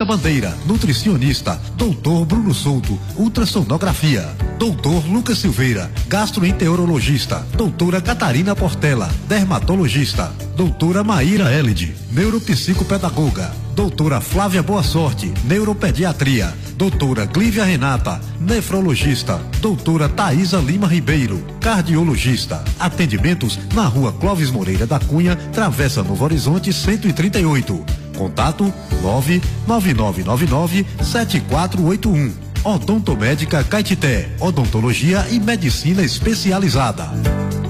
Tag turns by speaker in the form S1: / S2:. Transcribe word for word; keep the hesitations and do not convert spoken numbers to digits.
S1: Bandeira, nutricionista, doutor Bruno Souto, ultrassonografia, doutor Lucas Silveira, gastroenterologista, doutora Catarina Portela, dermatologista, doutora Maíra Elide, neuropsicopedagoga, doutora Flávia Boa Sorte, neuropediatria, doutora Glívia Renata, nefrologista, doutora Thaisa Lima Ribeiro, cardiologista. Atendimentos na rua Clóvis Moreira da Cunha, Travessa Novo Horizonte cento e trinta e oito. Contato nove nove nove nove nove sete quatro oito um. Odontomédica Caetité, odontologia e medicina especializada.